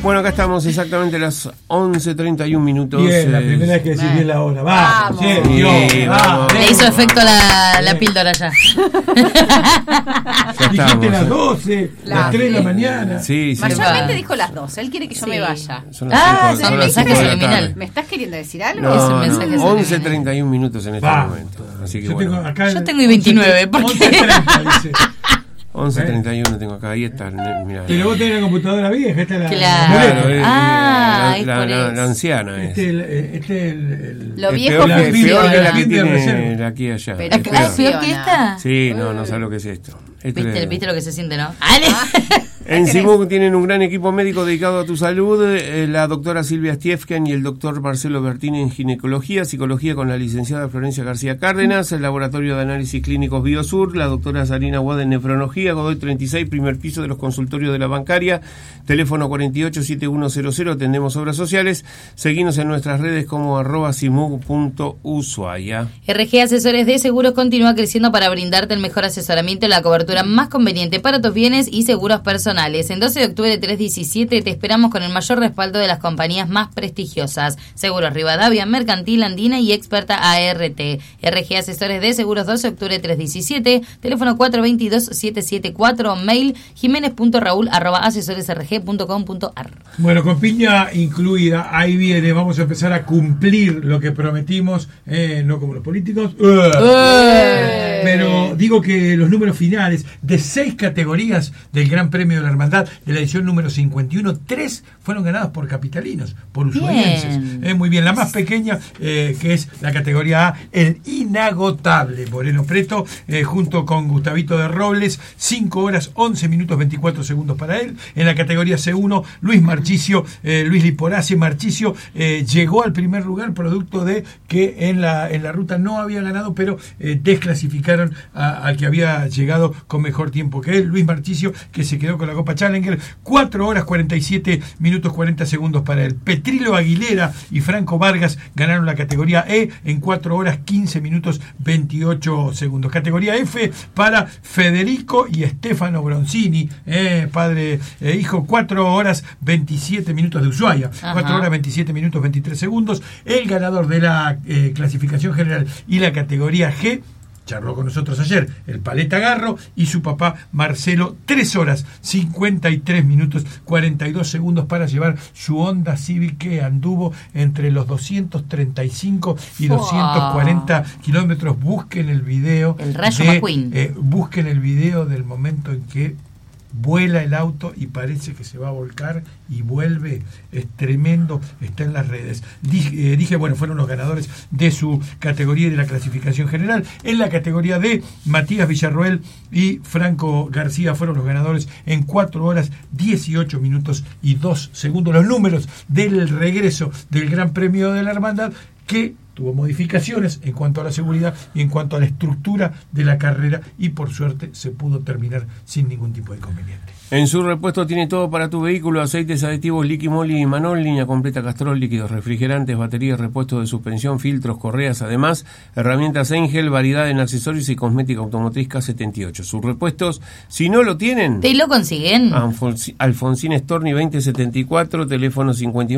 Bueno, acá estamos exactamente a las 11:31 minutos. Bien, la primera vez que decís bien la hora. Vamos, sí, vamos. Le hizo efecto la píldora ya. Dijiste las 12, las 3 de la mañana. Sí, sí. Mayormente dijo las 12. Él quiere que yo me vaya. Son las son mensajes subliminales. ¿Me estás queriendo decir algo? No, Es un mensaje 11:31 minutos en este momento. Así que yo bueno. tengo acá Yo tengo y 29, ¿por qué? 11:30 dice. 11:31 tengo acá, ahí está. Mirá. Pero vos tenés la computadora vieja, esta es la... Claro. es por eso. la anciana es. Lo Es viejo peor que la que funciona. tiene la aquí allá. Pero Es que- peor. ¿Es peor que esta? Sí, no sabes lo que es esto. ¿Viste lo que se siente, no? En Simón tienen un gran equipo médico dedicado a tu salud, la doctora Silvia Stiefken y el doctor Marcelo Bertini en ginecología, psicología con la licenciada Florencia García Cárdenas, el laboratorio de análisis clínicos Biosur, la doctora Sarina Guada en nefrología, Godoy 36, primer piso de los consultorios de la bancaria, teléfono 487100, atendemos obras sociales, seguinos en nuestras redes como @simug.ushuaia. RG Asesores de Seguros continúa creciendo para brindarte el mejor asesoramiento y la cobertura más conveniente para tus bienes y seguros personales. En 12 de octubre de 317 te esperamos con el mayor respaldo de las compañías más prestigiosas. Seguros Rivadavia, Mercantil, Andina y Experta ART. RG Asesores de Seguros 12 de octubre de 317, teléfono 422-774, mail jimenez.raul@asesoresrg.com.ar. Bueno, con piña incluida, ahí viene, vamos a empezar a cumplir lo que prometimos, no como los políticos, pero digo que los números finales de 6 categorías del Gran Premio de la Hermandad de la edición número 51, 3 fueron ganadas por capitalinos, por ushuaienses. Muy bien, la más pequeña, que es la categoría A, el inagotable Moreno Preto, junto con Gustavito de Robles, 5 horas 11 minutos 24 segundos para él. En la categoría C1, Luis Marchicio, Luis Liporace Marchicio, llegó al primer lugar producto de que en la ruta no había ganado, pero desclasificaron al que había llegado con mejor tiempo que él, Luis Marchicio, que se quedó con la Copa Challenger, 4 horas 47 minutos 40 segundos para él. Petrilo Aguilera y Franco Vargas ganaron la categoría E en 4 horas 15 minutos 28 segundos. Categoría F para Federico y Stefano Bronzini, padre e hijo, 4 horas 27 minutos de Ushuaia, 4 horas 27 minutos 23 segundos. El ganador de la clasificación general y la categoría G charló con nosotros ayer, el Paleta Garro y su papá Marcelo, 3 horas 53 minutos 42 segundos para llevar su Honda Civic que anduvo entre los 235 y 240 kilómetros. Busquen el video. El Rayo McQueen. Busquen el video del momento en que vuela el auto y parece que se va a volcar y vuelve. Es tremendo, está en las redes. Dije, bueno, fueron los ganadores de su categoría y de la clasificación general. En la categoría D, Matías Villarroel y Franco García fueron los ganadores en 4 horas 18 minutos y 2 segundos. Los números del regreso del Gran Premio de la Hermandad, que tuvo modificaciones en cuanto a la seguridad y en cuanto a la estructura de la carrera, y por suerte se pudo terminar sin ningún tipo de inconveniente. En su repuesto tiene todo para tu vehículo: aceites, aditivos, Liquimoli y Manol, línea completa Castrol, líquidos refrigerantes, baterías, repuestos de suspensión, filtros, correas, además herramientas Engel, variedad en accesorios y cosmética automotriz K78. Sus repuestos, si no lo tienen, ¿te lo consiguen? Alfonsín Storni 2074, teléfono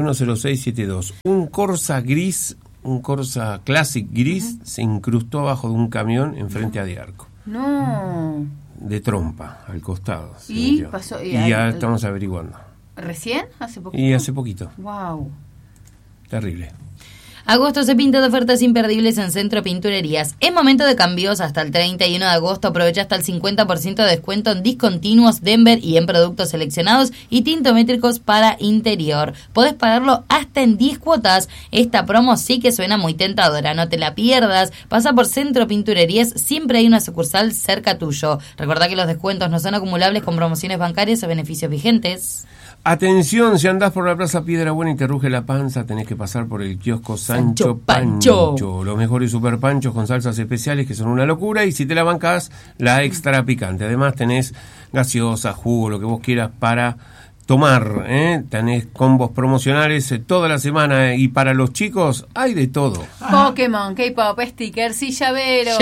510672. Un Corsa gris, un Corsa Classic gris, se incrustó abajo de un camión enfrente a Diarco. No. De trompa, al costado. ¿Y pasó? Y ya estamos averiguando. ¿Recién? ¿Hace poquito? Y hace poquito. Wow. Terrible. Agosto se pinta de ofertas imperdibles en Centro Pinturerías. Es momento de cambios. Hasta el 31 de agosto aprovecha hasta el 50% de descuento en discontinuos Denver y en productos seleccionados y tintométricos para interior. Podés pagarlo hasta en 10 cuotas. Esta promo sí que suena muy tentadora. No te la pierdas. Pasa por Centro Pinturerías. Siempre hay una sucursal cerca tuyo. Recordá que los descuentos no son acumulables con promociones bancarias o beneficios vigentes. Atención, si andás por la Plaza Piedra Buena y te ruge la panza, tenés que pasar por el kiosco Sancho Pancho. Los mejores super panchos con salsas especiales que son una locura, y si te la bancás, la extra picante. Además tenés gaseosa, jugo, lo que vos quieras para tomar, tenés combos promocionales toda la semana y para los chicos hay de todo. Pokémon, K-pop, stickers y llaveros.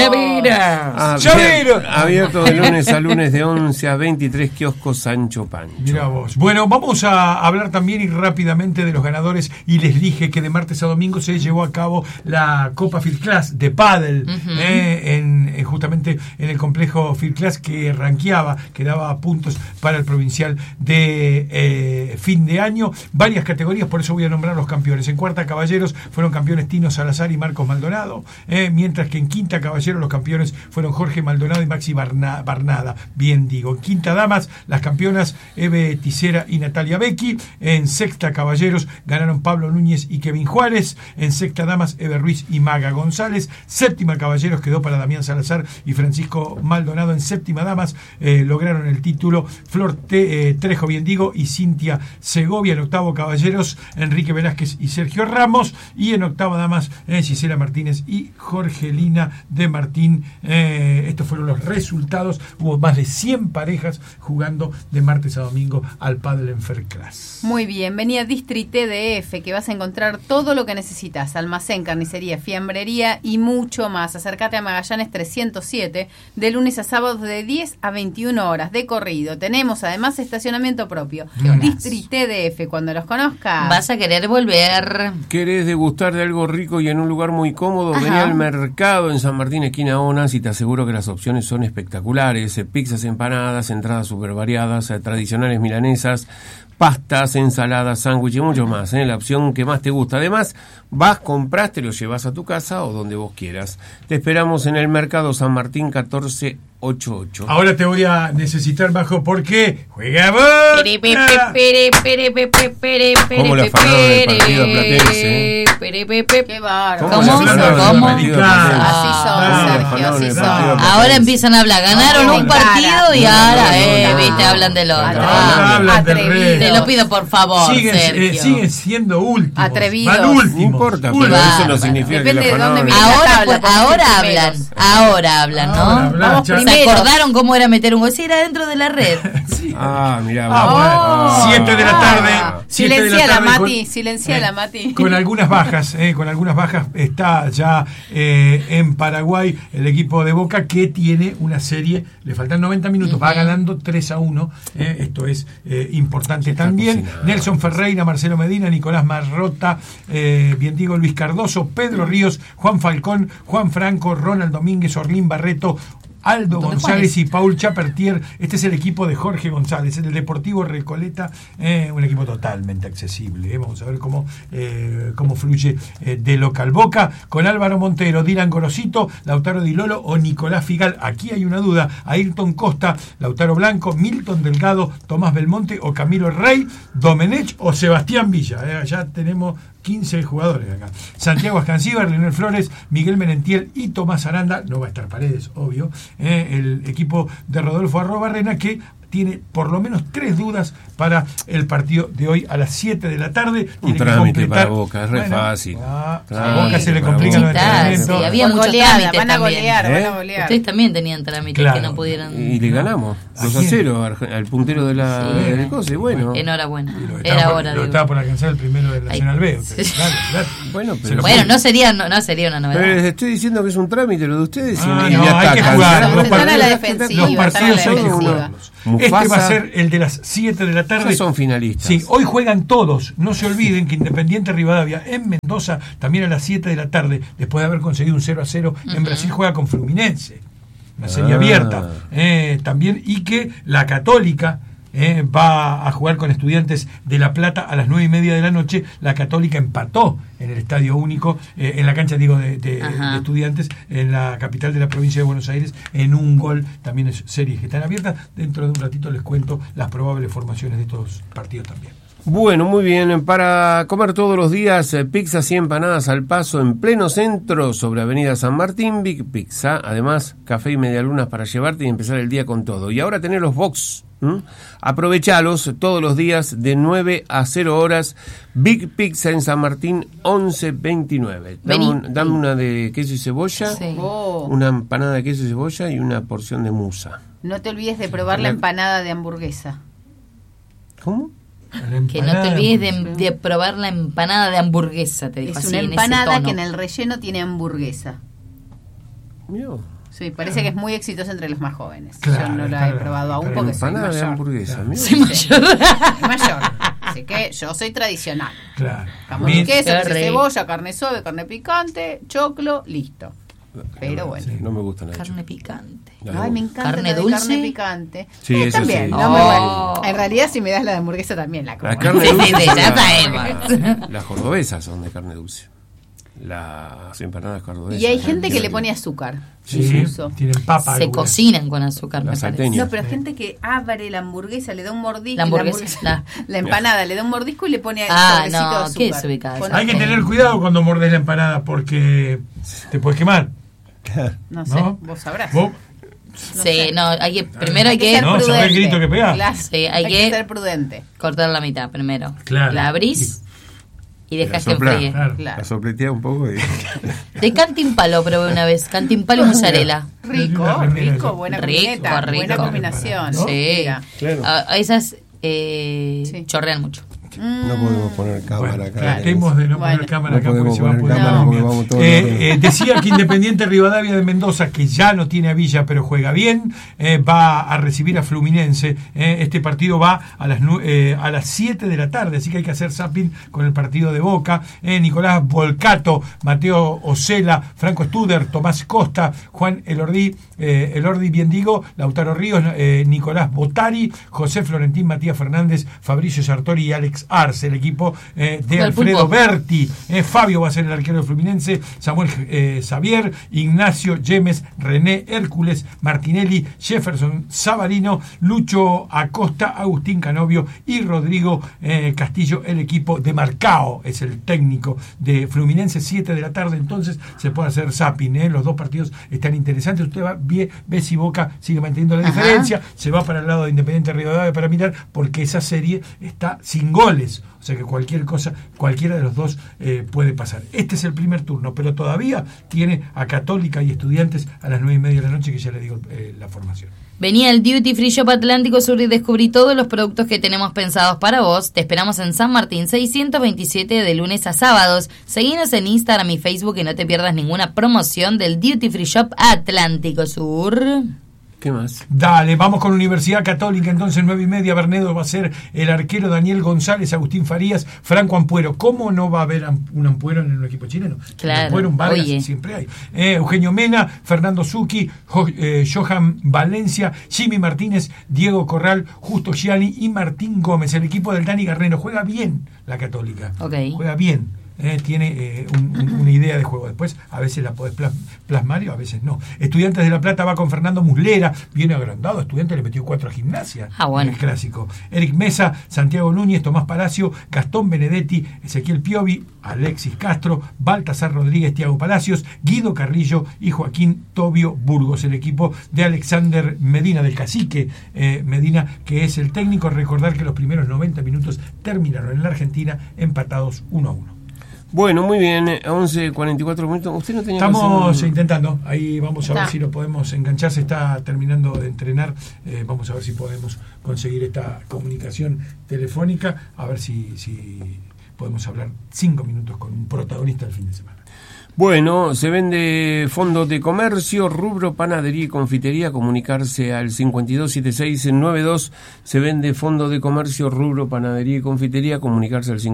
Abierto de lunes a lunes de 11 a 23, kiosco Sancho Pancho. Mirá vos. Bueno, vamos a hablar también y rápidamente de los ganadores, y les dije que de martes a domingo se llevó a cabo la Copa Field Class de pádel, justamente en el complejo Field Class, que ranqueaba, que daba puntos para el provincial de fin de año, varias categorías, por eso voy a nombrar los campeones. En cuarta caballeros fueron campeones Tino Salazar y Marcos Maldonado, mientras que en quinta caballeros los campeones fueron Jorge Maldonado y Maxi Barnada, bien digo. En quinta damas, las campeonas Eve Ticera y Natalia Becchi. En sexta caballeros ganaron Pablo Núñez y Kevin Juárez. En sexta damas, Eve Ruiz y Maga González. Séptima caballeros quedó para Damián Salazar y Francisco Maldonado. En séptima damas lograron el título Flor Trejo, bien digo, y Cintia Segovia. En octavo caballeros, Enrique Velázquez y Sergio Ramos. Y en octava damas, Gisela Martínez y Jorgelina de Martín. Estos fueron los resultados. Hubo más de 100 parejas jugando de martes a domingo al pádel en Fair Class. Muy bien, venía Distri TDF, que vas a encontrar todo lo que necesitas: almacén, carnicería, fiambrería y mucho más. Acércate a Magallanes 307 de lunes a sábados de 10 a 21 horas de corrido. Tenemos además estacionamiento propio. Distri TDF, cuando los conozcas vas a querer volver. ¿Querés degustar de algo rico y en un lugar muy cómodo? Vení al mercado en San Martín, esquina Onas, y te aseguro que las opciones son espectaculares. Pizzas, empanadas, entradas súper variadas, tradicionales milanesas, pastas, ensaladas, sándwiches y mucho más, la opción que más te gusta. Además, vas, compras, te lo llevas a tu casa o donde vos quieras. Te esperamos en el Mercado San Martín 1488. Ahora te voy a necesitar, Bajo, porque juega vos. Como la fanada del partido platense. Qué bárbaro. ¿Cómo? Así son, Sergio, así son. Ahora empiezan a hablar. Ganaron un partido y ahora, viste, hablan del otro. Te lo pido por favor, Sergio. Siguen siendo últimos. Atrevidos. No importa, pero eso no significa que la fanada... Ahora hablan, ¿no? ¿Se acordaron cómo era meter un gol? Sí, era dentro de la red. Mirá. 7 de la tarde. Silencia la Mati. Con algunas bajas, está ya en Paraguay el equipo de Boca, que tiene una serie, le faltan 90 minutos, va ganando 3-1, esto es importante también. Nelson Ferreira, Marcelo Medina, Nicolás Marrota, bien digo, Luis Cardoso, Pedro Ríos, Juan Falcón, Juan Franco, Ronald Domínguez, Orlín Barreto, Aldo González y Paul Chapertier. Este es el equipo de Jorge González, el Deportivo Recoleta, un equipo totalmente accesible. Vamos a ver cómo fluye de local. Boca con Álvaro Montero, Dylan Gorosito, Lautaro Di Lolo o Nicolás Figal. Aquí hay una duda: Ayrton Costa, Lautaro Blanco, Milton Delgado, Tomás Belmonte o Camilo Rey, Domenech o Sebastián Villa. Ya tenemos 15 jugadores acá. Santiago Ascancíbar, Leonel Flores, Miguel Merentiel y Tomás Aranda. No va a estar Paredes, obvio. El equipo de Rodolfo Arrobarrena, que tiene por lo menos 3 dudas para el partido de hoy a las 7 de la tarde. Un trámite para Boca, es re fácil. A Boca se le complican los entrenamientos. Había muchos trámites van a también. golear. Ustedes también tenían trámites que no pudieron. Y le ganamos 2-0 al puntero de la del COSE. Bueno, enhorabuena. Era hora. Lo estaba por alcanzar el primero del Nacional B. Claro. Bueno, no sería una novedad. Pero les estoy diciendo que es un trámite lo de ustedes y me atacan. Hay que jugar. Los partidos son Este va a ser el de las 7 de la tarde. Ya son finalistas. Sí, hoy juegan todos. No se olviden que Independiente Rivadavia en Mendoza, también a las 7 de la tarde, después de haber conseguido un 0-0 en Brasil, juega con Fluminense. Una serie abierta. También, y que la Católica va a jugar con Estudiantes de La Plata a las 9:30 de la noche. La Católica empató en el Estadio Único, en la cancha de Estudiantes, en la capital de la provincia de Buenos Aires, en un gol. También es series que están abiertas. Dentro de un ratito les cuento las probables formaciones de estos partidos también. Bueno, muy bien. Para comer todos los días, pizzas y empanadas al paso en pleno centro sobre Avenida San Martín, Big Pizza. Además, café y medialunas para llevarte y empezar el día con todo. Y ahora tenés los box. Aprovechalos todos los días de 9 a 0 horas. Big Pizza en San Martín 1129. Dame una de queso y cebolla, una empanada de queso y cebolla y una porción de musa. No te olvides de probar la empanada de hamburguesa. ¿Cómo? Que no te olvides de probar la empanada de hamburguesa, te dijo. Es así, una en empanada ese tono. que en el relleno tiene hamburguesa. Mío. Sí, parece que es muy exitosa entre los más jóvenes. Claro, yo no la he claro, probado aún claro. porque soy Empanada de mayor. hamburguesa. Mío. Soy mayor. Soy mayor. Así que yo soy tradicional. Claro. Jamón y queso, Qué queso, rico. cebolla, carne suave, carne picante, choclo, listo. Pero bueno. Sí, no me gusta nada. Carne picante. Ay, me encanta ¿Carne la de dulce? carne picante. Sí, eso también. sí. No me Oh. vale. En realidad, si me das la de hamburguesa, también la como. La carne Sí, sí, dulce. sí, son ya las- sabemos. Las cordobesas son de carne dulce. Las empanadas cordobesas. Y hay gente que le pone azúcar. Sí, Incluso. tienen papa. Se algunas. cocinan con azúcar, me Las parece. salteñas. No, pero hay gente que abre la hamburguesa, le da un mordisco. La hamburguesa, la empanada, le da un mordisco y le pone Ah, sobrecito no, de azúcar. qué desubicada Con- esa. Hay que tener cuidado cuando mordes la empanada porque te puedes quemar. No sé, ¿No? vos sabrás. ¿Vos? No Sí, sé. no, hay que, primero hay Hay que que ser No, ¿sabés prudente. el grito que pegás? Claro, Sí, hay hay que que- ser prudente. cortar la mitad primero. Claro. La abrís y dejas que soplás. enfríe. Claro. Claro. La sopletea un poco y... De cantimpalo probé una vez, cantimpalo y mozzarella. Rico, Una remera rico, esa. buena Rico, combineta, rico. buena combinación. ¿No? Sí. Mira. Claro. A esas Sí. chorrean mucho. No podemos poner cámara Bueno, acá. tratemos de no Bueno. poner cámara No acá porque podemos se va a poner poner cámara la porque momia. vamos todos los Decía que Independiente Rivadavia de Mendoza, que ya no tiene a Villa pero juega bien, va a recibir a Fluminense. Este partido va a las 7 de la tarde, así que hay que hacer zapping con el partido de Boca. Nicolás Volcato, Mateo Ocela, Franco Studer, Tomás Costa, Juan Elordi Biendigo, Lautaro Ríos, Nicolás Botari, José Florentín, Matías Fernández, Fabricio Sartori y Alex Arce, el equipo de El Alfredo pulpo. Berti. Fabio va a ser el arquero de Fluminense, Samuel Xavier, Ignacio Yemes, René Hércules, Martinelli, Jefferson Savarino, Lucho Acosta, Agustín Canovio y Rodrigo Castillo, el equipo de Marcao, es el técnico de Fluminense. 7 de la tarde, entonces se puede hacer zapping. Los dos partidos están interesantes. Usted ve si Boca sigue manteniendo la Ajá. diferencia, se va para el lado de Independiente Rivadavia para mirar, porque esa serie está sin goles. O sea que cualquiera de los dos puede pasar. Este es el primer turno, pero todavía tiene a Católica y Estudiantes a las 9:30 de la noche, que ya le digo la formación. Vení al Duty Free Shop Atlántico Sur y descubrí todos los productos que tenemos pensados para vos. Te esperamos en San Martín 627 de lunes a sábados. Seguinos en Instagram y Facebook y no te pierdas ninguna promoción del Duty Free Shop Atlántico Sur. ¿Qué más? Dale, vamos con Universidad Católica, entonces 9:30, Bernedo va a ser el arquero, Daniel González, Agustín Farías, Franco Ampuero. ¿Cómo no va a haber un Ampuero en un equipo chileno? Claro, Un Ampuero, un Vargas, oye. siempre hay. Eugenio Mena, Fernando Zucchi, Johan Valencia, Jimmy Martínez, Diego Corral, Justo Gianni y Martín Gómez. El equipo del Dani Garnero juega bien la Católica. Ok. Juega bien. Tiene una idea de juego. Después a veces la podés plasmar y a veces no. Estudiantes de La Plata va con Fernando Muslera, viene agrandado. Estudiantes le metió 4 a Gimnasia Bueno. en el clásico. Eric Mesa, Santiago Núñez, Tomás Palacio, Gastón Benedetti, Ezequiel Piovi, Alexis Castro, Baltasar Rodríguez, Tiago Palacios, Guido Carrillo y Joaquín Tobio Burgos. El equipo de Alexander Medina, del cacique Medina, que es el técnico. Recordar que los primeros 90 minutos terminaron en la Argentina empatados 1-1. Bueno, muy bien, 11:44 minutos. ¿Usted no tenía que Estamos hacer un- intentando, ahí vamos a ver Está. si lo podemos enganchar. Se está terminando de entrenar, vamos a ver si podemos conseguir esta comunicación telefónica, a ver si podemos hablar 5 minutos con un protagonista del fin de semana. Bueno, se vende fondo de comercio, rubro panadería y confitería, comunicarse al 527692. Se vende fondo de comercio, rubro panadería y confitería, comunicarse al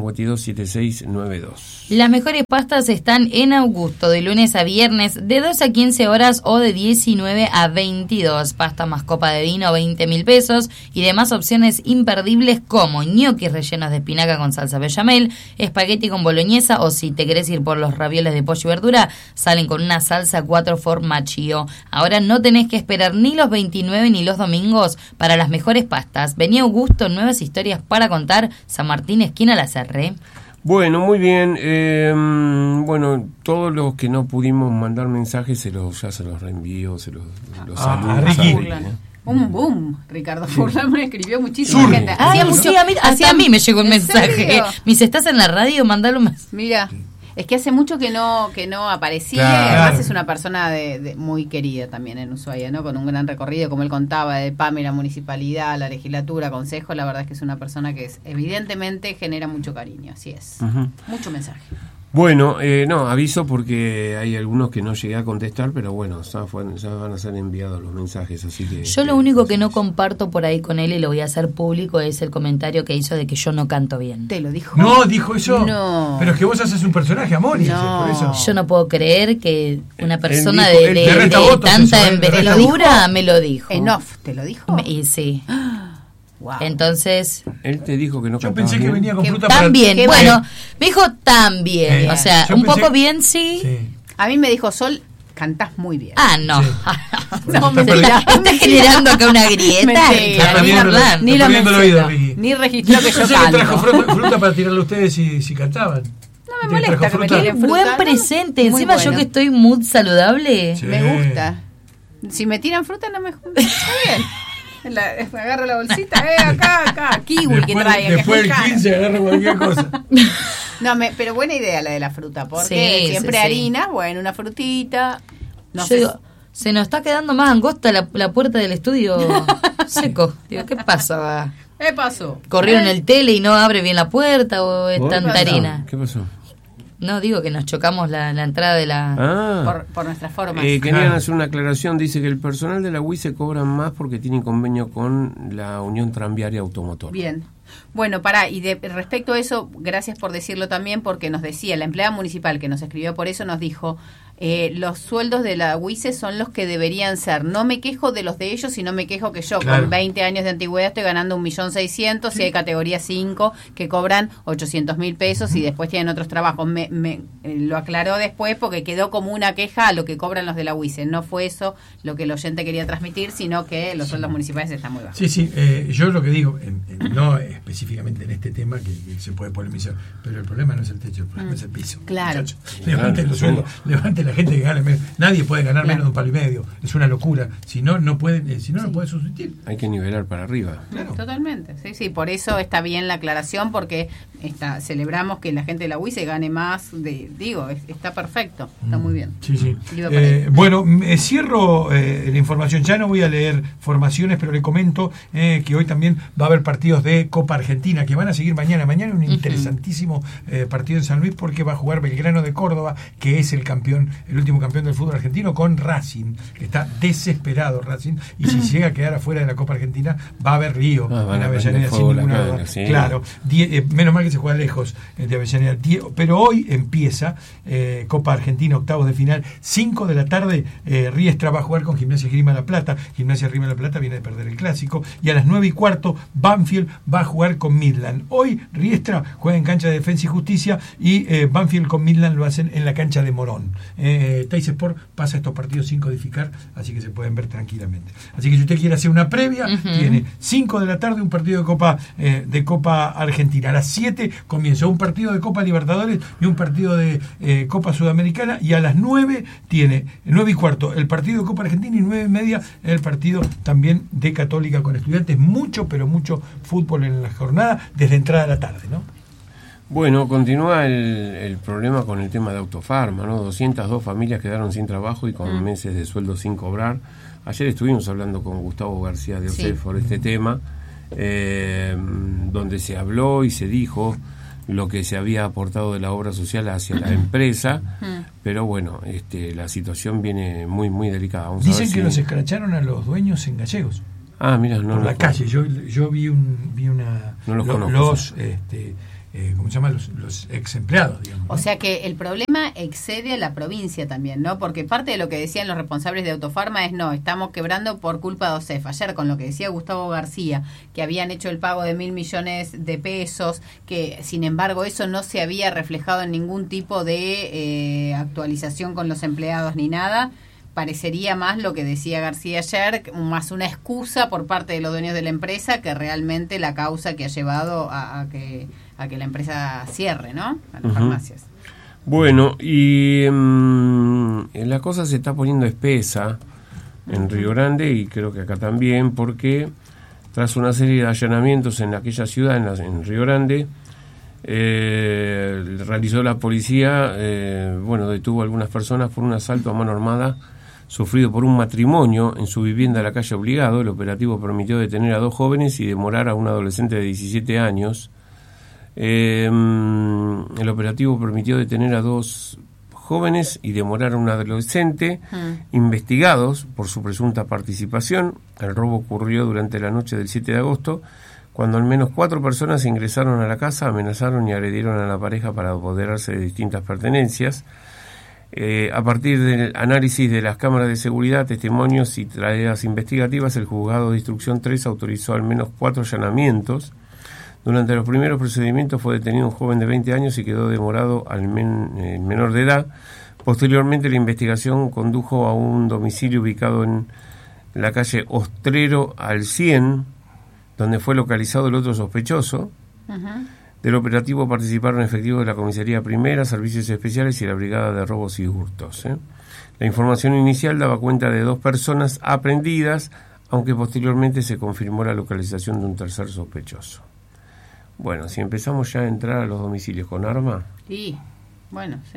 527692. Las mejores pastas están en Augusto, de lunes a viernes, de 2 a 15 horas o de 19 a 22. Pasta más copa de vino, 20.000 pesos. Y demás opciones imperdibles como ñoquis rellenos de espinaca con salsa bechamel, espagueti con boloñesa, o si te querés ir por los ravioles de pollo y verdura, salen con una salsa 4 formaggi. Ahora no tenés que esperar ni los 29 ni los domingos para las mejores pastas. Vení a Augusto, nuevas historias para contar. San Martín, esquina La Serre. Bueno, muy bien. Bueno, todos los que no pudimos mandar mensajes ya se los reenvío, se los saludo. Ricky. Un boom. Ricardo Furlan me escribió muchísima Sur. gente. Ay, Hacía mucho- sí, hasta a mí me llegó un ¿En mensaje. serio? Me dice, ¿estás en la radio? Mandalo más. Mira, Es que hace mucho que no aparecía, Claro. y además es una persona de muy querida también en Ushuaia, ¿no? Con un gran recorrido, como él contaba, de PAMI, la municipalidad, la legislatura, consejo. La verdad es que es una persona que evidentemente genera mucho cariño, así es. Mucho mensaje. Bueno, no, aviso porque hay algunos que no llegué a contestar, pero bueno, ya van a ser enviados los mensajes, así que... Yo lo único que no comparto por ahí con él, y lo voy a hacer público, es el comentario que hizo de que yo no canto bien. ¿Te lo dijo? No, dijo eso. No. Pero es que vos haces un personaje, Amor, No. por eso. Yo no puedo creer que una persona dijo- de te resta votos tanta eso, ¿eh? envergadura me lo dijo. En off, ¿te lo dijo? Y sí. Wow. Entonces, Él te dijo que no Yo cantaba pensé que bien. venía con Que fruta también, Qué bueno, me dijo también, o sea, yo un pensé- poco bien sí. Sí. A mí me dijo Sol, cantás muy bien. Ah, no. Sí. No, me Está está generando acá una grieta. Mentira, Claro, ni ni hablar. hablar. Ni lo perdiendo el mencionó, oído, Ricky. ni registró que yo Yo sé que trajo canto. fruta para tirarle a ustedes si cantaban. No me ¿Te molesta trajo que me fruta? tiren Qué buen fruta, ¿no? presente. Muy Encima yo bueno. que estoy mood saludable. Sí. Me gusta. Si me tiran fruta no me está bien. Me agarro la bolsita, acá, kiwi que traigan. que Después es muy del caro. 15 agarra cualquier cosa. No, pero buena idea la de la fruta, porque Sí, siempre sí, sí. harina, bueno, una frutita. No Yo sé. digo, se nos está quedando más angosta la puerta del estudio seco. Digo, ¿qué pasa? ¿Qué pasó? ¿Corrieron el tele y no abre bien la puerta o es ¿Por? tanta harina? ¿Qué pasó? No, digo que nos chocamos la entrada de la... Ah, Por nuestras formas. querían Claro. hacer una aclaración. Dice que el personal de la UIS se cobran más porque tienen convenio con la Unión Tranviaria Automotor. Bien. Bueno, respecto a eso, gracias por decirlo también, porque nos decía, la empleada municipal que nos escribió por eso, nos dijo, los sueldos de la UICE son los que deberían ser. No me quejo de los de ellos, sino me quejo que yo Claro. con 20 años de antigüedad estoy ganando 1.600.000, y hay categoría 5 que cobran 800.000 pesos y después tienen otros trabajos. Lo aclaró después porque quedó como una queja a lo que cobran los de la UICE. No fue eso lo que el oyente quería transmitir, sino que los sueldos municipales están muy bajos. Sí, yo lo que digo, no específicamente en este tema que se puede polemizar, pero el problema no es el techo, el problema es el piso. Claro. Muchachos. Levanten los sueldos, levanten la gente que gane menos. Nadie puede ganar menos de un palo y medio. Es una locura. Si no, no pueden subsistir. Hay que nivelar para arriba. Claro. Totalmente, sí, por eso está bien la aclaración, porque celebramos que la gente de la UICE gane más, está perfecto, está muy bien. Sí. Iba para ahí. Bueno, cierro la información, ya no voy a leer formaciones, pero le comento que hoy también va a haber partidos de Copa Argentina, que van a seguir mañana. Mañana un interesantísimo partido en San Luis, porque va a jugar Belgrano de Córdoba, que es el último campeón del fútbol argentino, con Racing, que está desesperado Racing, y si llega a quedar afuera de la Copa Argentina, va a haber lío Van en a Avellaneda, prender sin fuego la ninguna cancha, duda. sí. Claro, menos mal que se juega lejos de Avellaneda. Pero hoy empieza Copa Argentina, octavos de final, 5 de la tarde. Riestra va a jugar con Gimnasia Grima La Plata. Gimnasia Grima La Plata viene de perder el clásico. Y a las 9:15 Banfield va a jugar con Midland. Hoy Riestra juega en cancha de Defensa y Justicia, y Banfield con Midland lo hacen en la cancha de Morón. Teis Sport pasa estos partidos sin codificar, así que se pueden ver tranquilamente. Así que si usted quiere hacer una previa, tiene 5 de la tarde un partido de Copa Argentina. A las 7 comienza un partido de Copa Libertadores y un partido de Copa Sudamericana, y a las 9 tiene 9:15 el partido de Copa Argentina, y 9:30 el partido también de Católica con Estudiantes. Mucho, pero mucho fútbol en la jornada desde entrada a la tarde, ¿no? Bueno, continúa el problema con el tema de Autofarma, ¿no? 202 familias quedaron sin trabajo y con meses de sueldo sin cobrar. Ayer estuvimos hablando con Gustavo García de OCEF por este tema, donde se habló y se dijo lo que se había aportado de la obra social hacia la empresa, pero bueno, la situación viene muy, muy delicada. Vamos a Dicen ver que si... los escracharon a los dueños en Gallegos. Ah, mira, no por la lo calle. Yo vi una... No los conozco. ¿Cómo se llama? Los ex empleados, digamos. O sea que el problema excede a la provincia también, ¿no? Porque parte de lo que decían los responsables de Autofarma es estamos quebrando por culpa de OCEF. Ayer con lo que decía Gustavo García, que habían hecho el pago de 1.000 millones de pesos, que sin embargo eso no se había reflejado en ningún tipo de actualización con los empleados ni nada. Parecería más lo que decía García ayer, más una excusa por parte de los dueños de la empresa que realmente la causa que ha llevado a que la empresa cierre, ¿no? A las farmacias. Bueno, y la cosa se está poniendo espesa en Río Grande, y creo que acá también, porque tras una serie de allanamientos en aquella ciudad, en Río Grande, realizó la policía, detuvo a algunas personas por un asalto a mano armada sufrido por un matrimonio en su vivienda de la calle Obligado. El operativo permitió detener a 2 jóvenes y demorar a un adolescente de 17 años. El operativo permitió detener a 2 jóvenes y demorar a un adolescente investigados por su presunta participación. El robo ocurrió durante la noche del 7 de agosto, cuando al menos 4 personas ingresaron a la casa, amenazaron y agredieron a la pareja para apoderarse de distintas pertenencias. A partir del análisis de las cámaras de seguridad, testimonios y tareas investigativas, el juzgado de instrucción 3 autorizó al menos 4 allanamientos. Durante los primeros procedimientos fue detenido un joven de 20 años y quedó demorado al menor de edad. Posteriormente, la investigación condujo a un domicilio ubicado en la calle Ostrero al 100, donde fue localizado el otro sospechoso. Del operativo participaron efectivos de la Comisaría Primera, Servicios Especiales y la Brigada de Robos y Hurtos. La información inicial daba cuenta de 2 personas aprehendidas, aunque posteriormente se confirmó la localización de un tercer sospechoso. Bueno, si empezamos ya a entrar a los domicilios con arma... Sí, bueno, sí.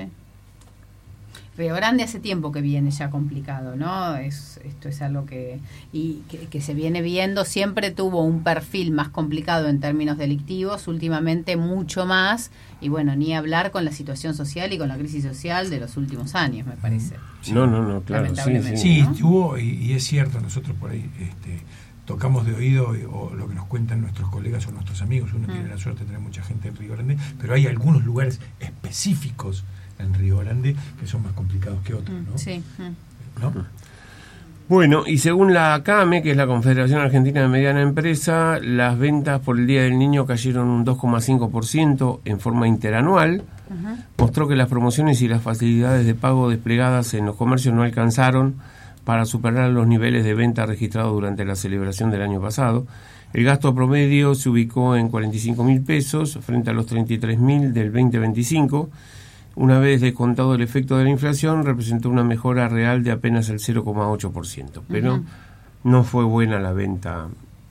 Río Grande hace tiempo que viene ya complicado, ¿no? Esto es algo que se viene viendo. Siempre tuvo un perfil más complicado en términos delictivos, últimamente mucho más, y bueno, ni hablar con la situación social y con la crisis social de los últimos años, me parece. Sí. No, claro, sí, ¿no? tuvo, y es cierto, nosotros por ahí tocamos de oído o lo que nos cuentan nuestros colegas o nuestros amigos. Uno tiene la suerte de tener mucha gente en Río Grande, pero hay algunos lugares específicos en Río Grande que son más complicados que otros, ¿no? Sí. ¿No? Bueno, y según la CAME, que es la Confederación Argentina de Mediana Empresa, las ventas por el Día del Niño cayeron un 2,5% en forma interanual. Mostró que las promociones y las facilidades de pago desplegadas en los comercios no alcanzaron para superar los niveles de venta registrados durante la celebración del año pasado. El gasto promedio se ubicó en 45.000 pesos frente a los 33.000 del 2025. Una vez descontado el efecto de la inflación, representó una mejora real de apenas el 0,8%. Pero no fue buena la venta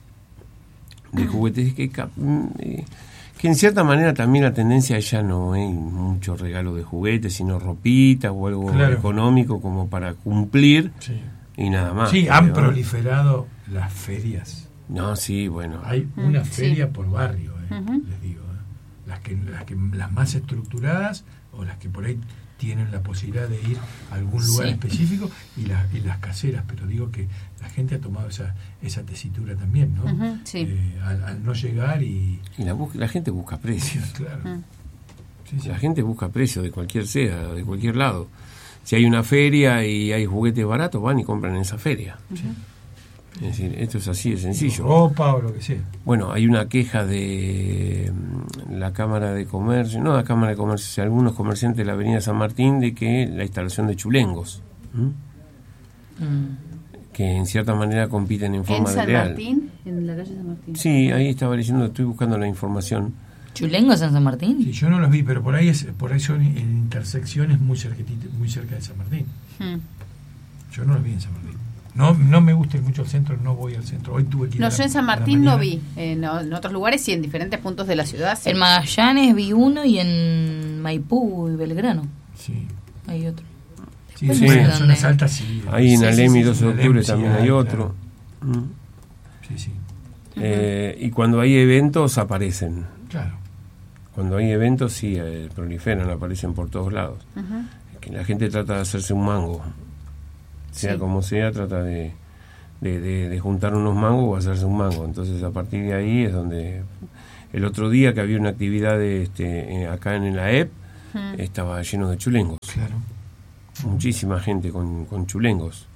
de juguetes, que en cierta manera también la tendencia ya no hay mucho regalo de juguetes, sino ropita o algo económico como para cumplir y nada más. Sí, han proliferado las ferias. No, sí, bueno. Hay una feria por barrio, les digo. Las más estructuradas o las que por ahí tienen la posibilidad de ir a algún lugar específico y las caseras, pero digo que la gente ha tomado esa tesitura también, ¿no? Al no llegar y la gente busca precios. Claro. La gente busca precios de cualquier lado. Si hay una feria y hay juguetes baratos, van y compran en esa feria. Es decir, esto es así de sencillo. Ropa o lo que sea. Bueno, hay una queja de la Cámara de Comercio, no la Cámara de Comercio, sino algunos comerciantes de la Avenida San Martín, de que la instalación de chulengos, que en cierta manera compiten en forma ¿En de San Martín? ¿En la calle San Martín? Sí, ahí estaba leyendo, estoy buscando la información. ¿Chulengos en San Martín? Sí, yo no los vi, pero por ahí son en intersecciones muy cerca de San Martín. Yo no los vi en San Martín. No me gusta mucho el centro, no voy al centro. Hoy tuve que ir yo en San Martín no vi. En otros lugares sí, en diferentes puntos de la ciudad. Sí. En Magallanes vi uno y en Maipú y Belgrano. Sí. Hay otro. Sí, en zonas altas sí. Ahí en Alem y 12 de octubre también hay otro. Claro. Sí. Y cuando hay eventos aparecen. Claro. Cuando hay eventos sí proliferan, aparecen por todos lados. Que la gente trata de hacerse un mango. Sea como sea, trata de juntar unos mangos o hacerse un mango. Entonces, a partir de ahí es donde... El otro día que había una actividad acá en la EP, estaba lleno de chulengos. Claro. Muchísima gente con chulengos.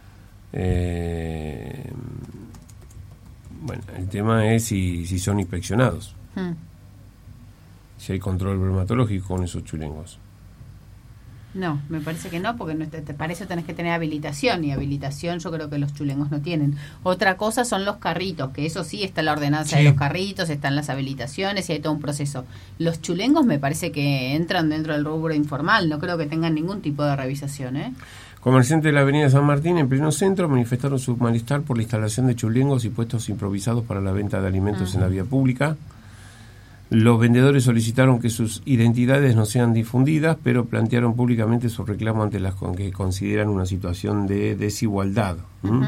Bueno, el tema es si son inspeccionados. Si hay control bromatológico con esos chulengos. No, me parece que no, porque para eso tenés que tener habilitación, y habilitación yo creo que los chulengos no tienen. Otra cosa son los carritos, que eso sí está la ordenanza de los carritos, están las habilitaciones y hay todo un proceso. Los chulengos me parece que entran dentro del rubro informal, no creo que tengan ningún tipo de revisación, Comerciantes de la Avenida San Martín, en pleno centro, manifestaron su malestar por la instalación de chulengos y puestos improvisados para la venta de alimentos en la vía pública. Los vendedores solicitaron que sus identidades no sean difundidas, pero plantearon públicamente su reclamo ante las que consideran una situación de desigualdad.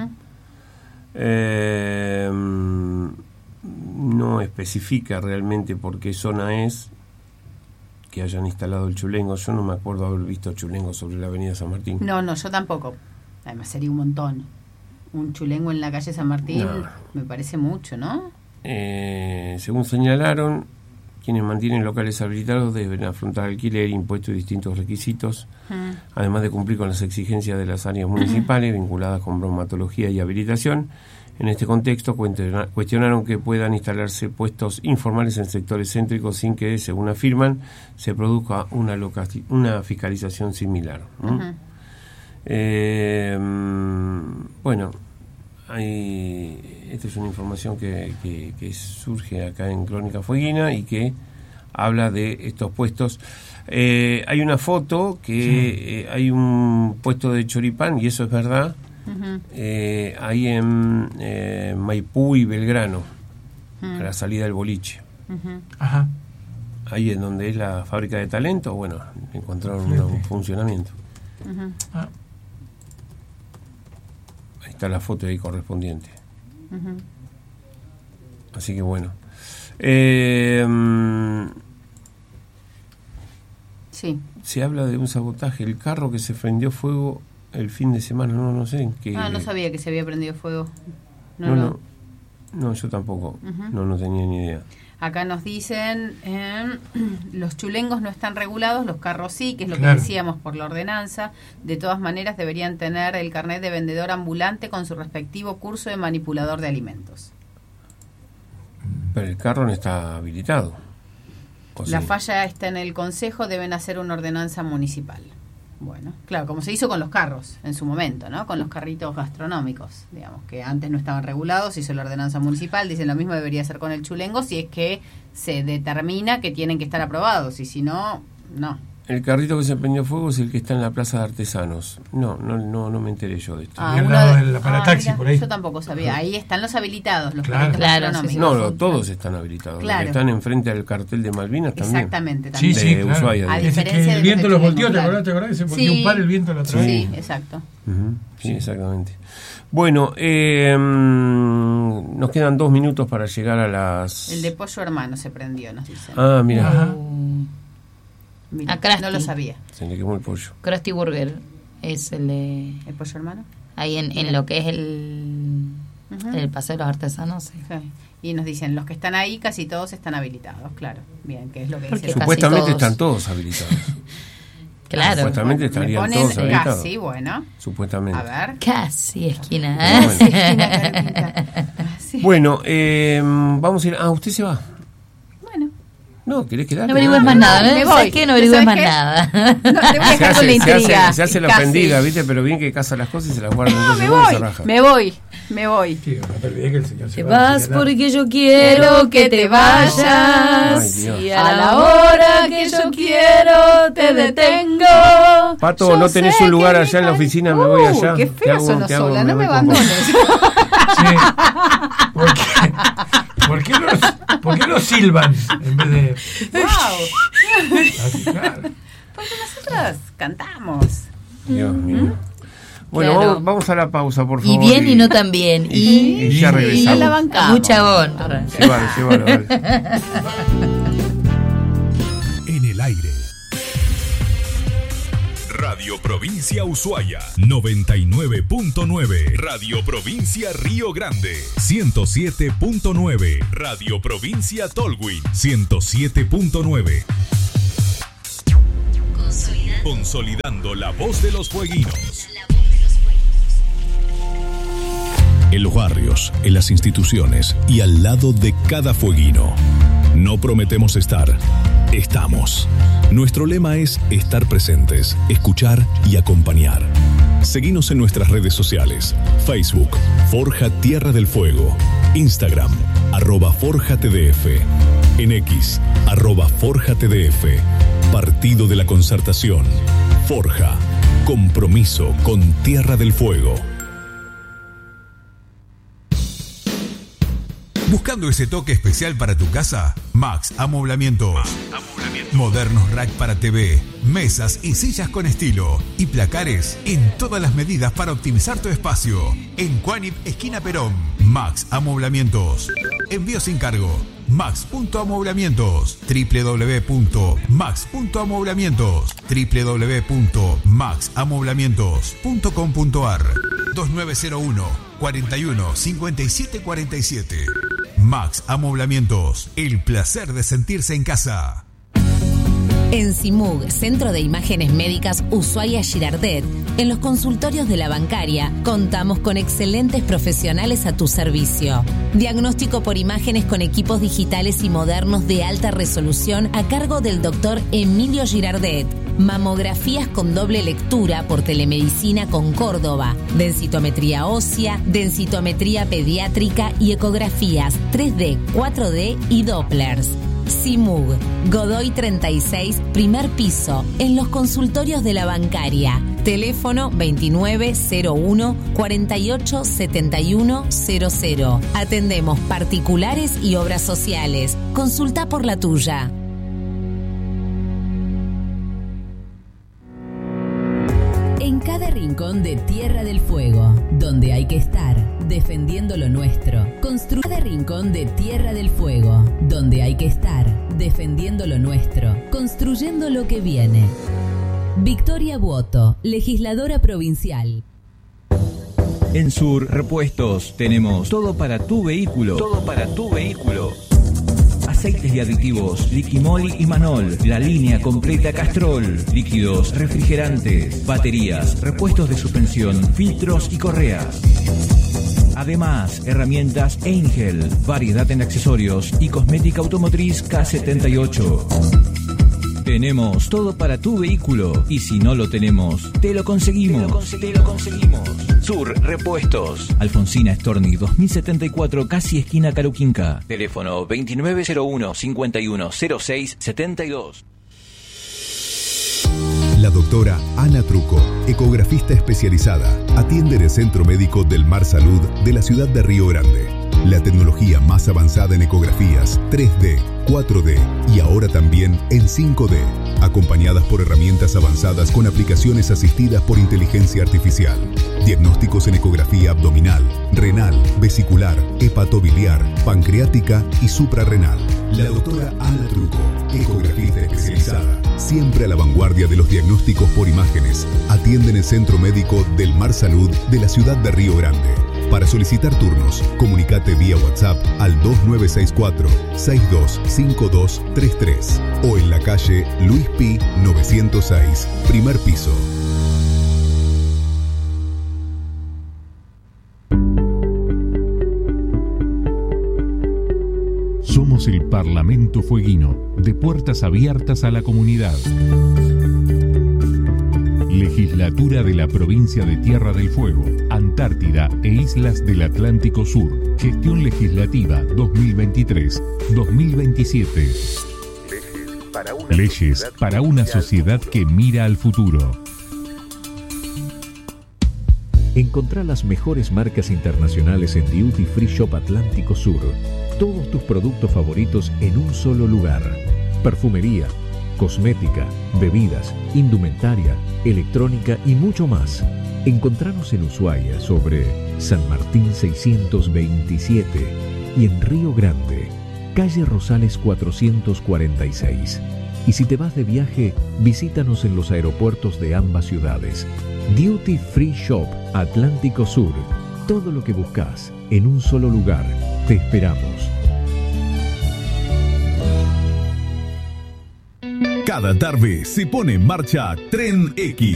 No especifica realmente por qué zona es que hayan instalado el chulengo. Yo no me acuerdo haber visto chulengo sobre la avenida San Martín. No, yo tampoco. Además sería un montón. Un chulengo en la calle San Martín me parece mucho, ¿no? Según señalaron, quienes mantienen locales habilitados deben afrontar alquiler, impuestos y distintos requisitos, además de cumplir con las exigencias de las áreas municipales vinculadas con bromatología y habilitación. En este contexto, cuestionaron que puedan instalarse puestos informales en sectores céntricos sin que, según afirman, se produzca una fiscalización similar. Bueno, esta es una información que surge acá en Crónica Fueguina y que habla de estos puestos. Hay una foto que hay un puesto de choripán, y eso es verdad, ahí en Maipú y Belgrano, a la salida del boliche. Ajá. Ahí en donde es la fábrica de talento, bueno, encontraron un funcionamiento. Ahí está la foto ahí correspondiente. Así que bueno. Sí. Se habla de un sabotaje. El carro que se prendió fuego el fin de semana, no sé en qué. No sabía que se había prendido fuego. No, yo tampoco. No tenía ni idea. Acá nos dicen, los chulengos no están regulados, los carros sí, que es lo que decíamos por la ordenanza. De todas maneras deberían tener el carnet de vendedor ambulante con su respectivo curso de manipulador de alimentos. Pero el carro no está habilitado. La falla está en el consejo, deben hacer una ordenanza municipal. Bueno, claro, como se hizo con los carros en su momento, ¿no? Con los carritos gastronómicos, digamos, que antes no estaban regulados, hizo la ordenanza municipal, dicen lo mismo debería ser con el chulengo si es que se determina que tienen que estar aprobados, y si no, no. El carrito que se prendió fuego es el que está en la Plaza de Artesanos. No me enteré yo de esto. Al lado del parataxi, por ahí. Yo tampoco sabía. Ahí están los habilitados, los carritos gastronómicos. No, todos están habilitados. Los que están enfrente al cartel de Malvinas también. Exactamente, también. Sí, claro. Ushuaia, a diferencia el viento los volteó, ¿te acordás? Que se volteó un par, el viento lo atravió. Sí, exacto. Sí, exactamente. Bueno, nos quedan 2 minutos para llegar a las... El de Pollo Hermano se prendió, nos dicen. Ah, mira. Mira, no lo sabía. Se le quemó el pollo. Krusty Burger es el de... ¿El Pollo Hermano? Ahí en lo que es el Paseo de los Artesanos. Sí. Y nos dicen, los que están ahí casi todos están habilitados, claro. Bien, que es lo que dicen. Supuestamente están todos habilitados. Claro. Supuestamente estarían todos habilitados. Casi, bueno. Supuestamente. A ver. Casi esquina. Bueno, vamos a ir... usted se va. No, ¿querés quedar? No averigües más nada, Me voy. ¿Sabes qué? No averigües más nada. No, te voy a dejar con la intriga. Se hace la ofendida, ¿viste? Pero bien que casa las cosas y se las guarda. No, me voy. Sí, no te olvides que el señor te vas porque yo quiero que te vayas. Ay, y a la hora que yo quiero te detengo. Pato, no tenés un lugar allá en la oficina, me voy allá. Qué fea sonó sola, no me abandones. Sí. ¿Por qué no silban en vez de...? ¡Wow! Así, claro. Porque nosotras cantamos. Dios mío. Bueno, claro. vamos a la pausa, por favor. Y bien y no tan bien. Y ya regresamos. Y la bancamos. Mucha honra. Llévalo, dale. En el aire. Radio Provincia Ushuaia 99.9, Radio Provincia Río Grande 107.9, Radio Provincia Tolwyn 107.9. Consolidando la voz de los fueguinos. En los barrios, en las instituciones y al lado de cada fueguino. No prometemos estar, estamos. Nuestro lema es estar presentes, escuchar y acompañar. Seguinos en nuestras redes sociales. Facebook, Forja Tierra del Fuego. Instagram, @ForjaTDF. En X, @ForjaTDF. Partido de la Concertación. Forja. Compromiso con Tierra del Fuego. ¿Buscando ese toque especial para tu casa? Max Amoblamientos. Modernos rack para TV, mesas y sillas con estilo y placares en todas las medidas para optimizar tu espacio. En Cuanip, esquina Perón. Max Amoblamientos. Envío sin cargo. Max.amoblamientos. www.max.amoblamientos. www.maxamoblamientos.com.ar 2901 41 57 47. Max Amoblamientos. El placer de sentirse en casa. En CIMUG, Centro de Imágenes Médicas Ushuaia Girardet, en los consultorios de la bancaria, contamos con excelentes profesionales a tu servicio. Diagnóstico por imágenes con equipos digitales y modernos de alta resolución a cargo del doctor Emilio Girardet. Mamografías con doble lectura por telemedicina con Córdoba, densitometría ósea, densitometría pediátrica y ecografías 3D, 4D y Dopplers. CIMUG, Godoy 36, primer piso, en los consultorios de la bancaria. Teléfono 2901 48 71 00. Atendemos particulares y obras sociales. Consulta por la tuya. En cada rincón de Tierra del Fuego, donde hay que estar, defendiendo lo nuestro. Cada rincón de Tierra del Fuego, donde hay que estar, defendiendo lo nuestro. Construyendo lo que viene. Victoria Buoto, legisladora provincial. En Sur Repuestos tenemos todo para tu vehículo. Todo para tu vehículo. Aceites y aditivos, Liquimol y Manol, la línea completa Castrol, líquidos, refrigerantes, baterías, repuestos de suspensión, filtros y correas. Además, herramientas Angel, variedad en accesorios y cosmética automotriz K78. Tenemos todo para tu vehículo y si no lo tenemos, te lo conseguimos. Te lo conseguimos. Sur Repuestos. Alfonsina Storni 2074, casi esquina Caruquinca. Teléfono 2901 5106 72. La doctora Ana Truco, ecografista especializada, atiende en el Centro Médico del Mar Salud de la ciudad de Río Grande. La tecnología más avanzada en ecografías 3D, 4D y ahora también en 5D, acompañadas por herramientas avanzadas con aplicaciones asistidas por inteligencia artificial. Diagnósticos en ecografía abdominal, renal, vesicular, hepatobiliar, pancreática y suprarrenal. La doctora Ana Truco, ecografista especializada, siempre a la vanguardia de los diagnósticos por imágenes. Atiende en el Centro Médico del Mar Salud de la ciudad de Río Grande. Para solicitar turnos, comunicate vía WhatsApp al 2964-625233 o en la calle Luis Pi 906, primer piso. Somos el Parlamento Fueguino, de puertas abiertas a la comunidad. Legislatura de la Provincia de Tierra del Fuego, Antártida e Islas del Atlántico Sur. Gestión Legislativa 2023-2027. Leyes para una sociedad que mira al futuro. Encontrá las mejores marcas internacionales en Duty Free Shop Atlántico Sur. Todos tus productos favoritos en un solo lugar. Perfumería, cosmética, bebidas, indumentaria, electrónica y mucho más. Encontranos en Ushuaia sobre San Martín 627 y en Río Grande, calle Rosales 446. Y si te vas de viaje, visítanos en los aeropuertos de ambas ciudades. Duty Free Shop Atlántico Sur. Todo lo que buscas en un solo lugar. Te esperamos. Cada tarde se pone en marcha Tren X.